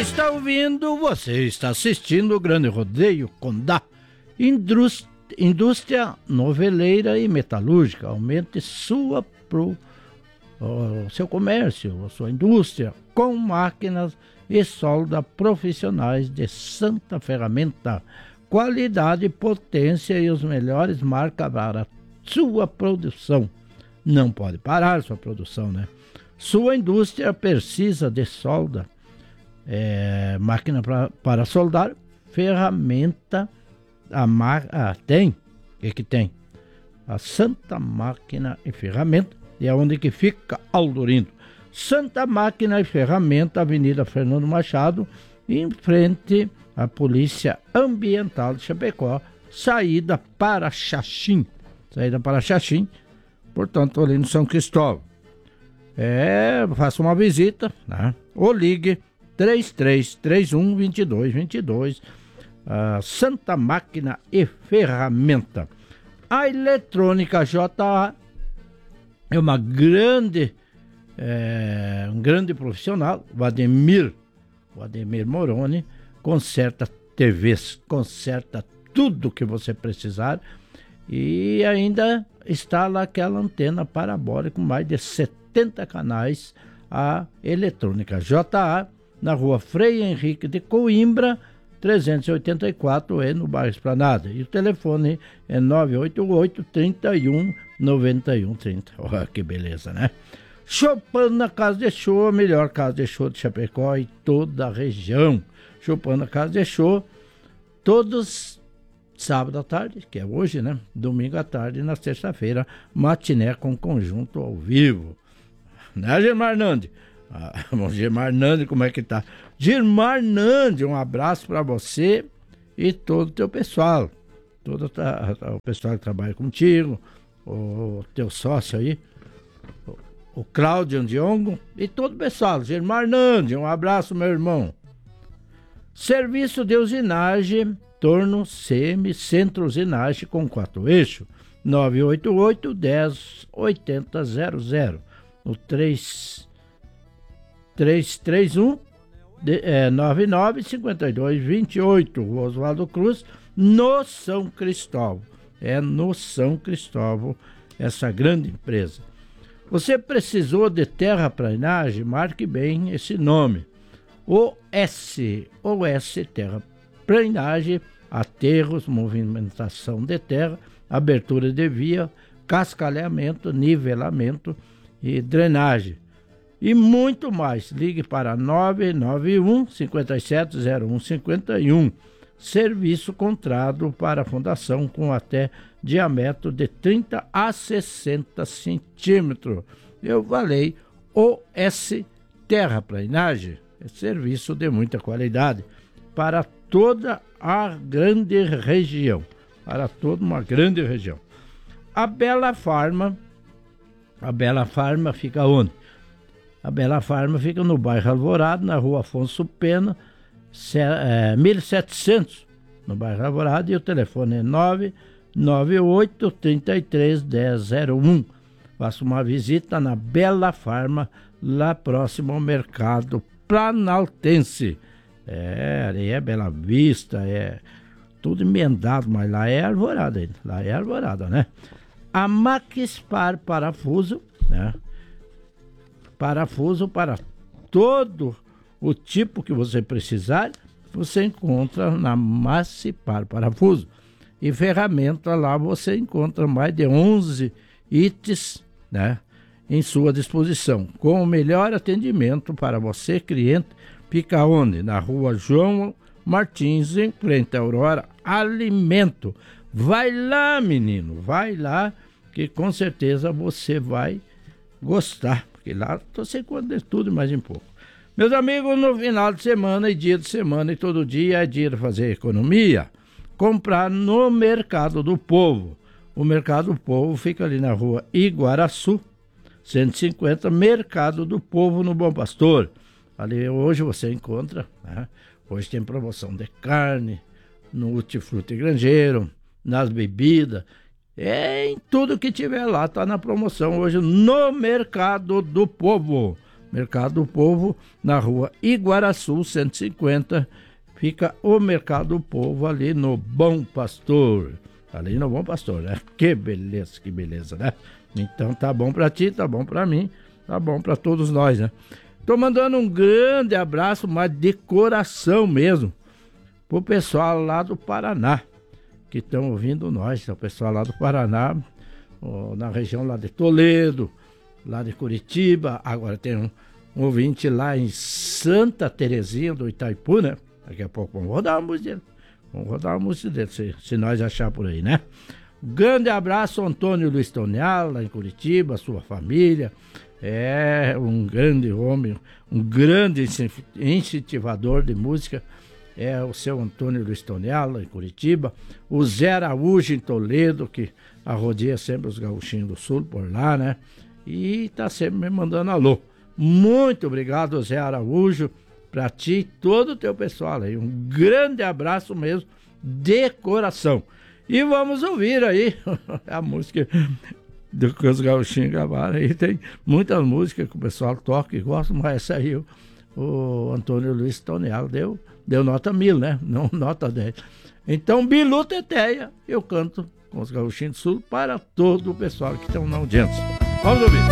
está ouvindo, você está assistindo o Grande Rodeio Condá. Indústria noveleira e metalúrgica. Aumente seu comércio, a sua indústria, com máquinas e solda profissionais de Santa Ferramenta. Qualidade, potência e os melhores marcas para sua produção. Não pode parar sua produção, né? Sua indústria precisa de solda, máquina para soldar, ferramenta. Tem a Santa Máquina e Ferramenta, e é onde que fica Aldorindo. Santa Máquina e Ferramenta, Avenida Fernando Machado, em frente à Polícia Ambiental de Chapecó, saída para Xaxim, portanto ali no São Cristóvão. Faça uma visita, né? Ou ligue 3331 2222. Santa Máquina e Ferramenta. A Eletrônica JA é um grande profissional, o Ademir Moroni, conserta TVs, conserta tudo que você precisar, e ainda está lá aquela antena parabólica com mais de 70 canais. A Eletrônica JA, na rua Frei Henrique de Coimbra, 384, no bairro Esplanada. E o telefone é 988 31 91 30. Olha que beleza, né? Chopana Casa de Show, a melhor casa de show de Chapecó e toda a região. Chopana Casa de Show, todos sábado à tarde, que é hoje, né? Domingo à tarde e na terça-feira, matiné com conjunto ao vivo. Né, Gilmar Nandi? Bom, Gilmar Nandi, como é que tá? Gilmar Nandi, um abraço para você e todo o teu pessoal. Todo o pessoal que trabalha contigo, o teu sócio aí, o Cláudio Andiongo e todo o pessoal. Gilmar Nandi, um abraço, meu irmão. Serviço de usinagem, torno Centro Usinagem com 4 eixos, 988 10 80 00. No 331 99 52 28, Oswaldo Cruz, no São Cristóvão. É no São Cristóvão essa grande empresa. Você precisou de terraplanagem? Marque bem esse nome. OS Terraplanagem, aterros, movimentação de terra, abertura de via, cascalhamento, nivelamento e drenagem. E muito mais. Ligue para 991 5701 51. Serviço contrato para a fundação com até diâmetro de 30 a 60 centímetros. Eu falei OS Terraplanagem. É serviço de muita qualidade para toda a grande região. Para toda uma grande região. A Bela Farma fica onde? A Bela Farma fica no bairro Alvorada, na rua Afonso Pena, 1700, no bairro Alvorada, e o telefone é 998 33 1001. Faça uma visita na Bela Farma, lá próximo ao Mercado Planaltense. Ali é Bela Vista, é tudo emendado, mas lá é Alvorada ainda. Lá é Alvorada, né? A Maxpar Parafuso, né? Parafuso para todo o tipo que você precisar, você encontra na Maxpar Parafuso. E ferramenta, lá você encontra mais de 11 itens, né, em sua disposição, com o melhor atendimento para você, cliente. Fica onde? Na rua João Martins, em frente à Aurora Alimento. Vai lá, menino, vai lá, que com certeza você vai gostar, porque lá você encontra tudo e mais um pouco. Meus amigos, no final de semana e dia de semana e todo dia é dia de fazer economia, comprar no Mercado do Povo. O Mercado do Povo fica ali na rua Iguaraçu, 150, Mercado do Povo, no Bom Pastor. Ali hoje você encontra, né? Hoje tem promoção de carne, no hortifruti granjeiro, nas bebidas, em tudo que tiver lá está na promoção hoje no Mercado do Povo. Mercado do Povo, na rua Iguaraçu, 150, fica o Mercado do Povo ali no Bom Pastor. Ali no Bom Pastor, né? Que beleza, né? Então tá bom pra ti, tá bom pra mim, tá bom pra todos nós, né? Tô mandando um grande abraço, mas de coração mesmo, pro pessoal lá do Paraná, que estão ouvindo nós, o pessoal lá do Paraná, na região lá de Toledo, lá de Curitiba. Agora tem um ouvinte lá em Santa Terezinha do Itaipu, né? Daqui a pouco vamos rodar uma música dele, se nós achar por aí, né? Grande abraço, Antônio Luiz Tonial, lá em Curitiba, sua família. É um grande homem, um grande incentivador de música. É o seu Antônio Luiz Tonial, lá em Curitiba. O Zé Araújo, em Toledo, que arrodeia sempre os gauchinhos do sul por lá, né? E tá sempre me mandando alô. Muito obrigado, Zé Araújo, pra ti e todo o teu pessoal aí. Um grande abraço mesmo, de coração. E vamos ouvir aí a música que os gauchinhos gravaram aí. Tem muitas músicas que o pessoal toca e gosta, mas essa aí o Antônio Luiz Tonial deu nota 1000, né? Não nota 10. Então, Bilu Teteia, eu canto com os gauchinhos do sul para todo o pessoal que estão na audiência. Vamos ouvir.